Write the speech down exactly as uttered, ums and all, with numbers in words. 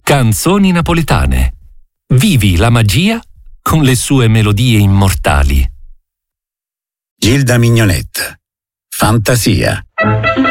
Canzoni napoletane. Vivi la magia con le sue melodie immortali. Gilda Mignonette. Fantasia.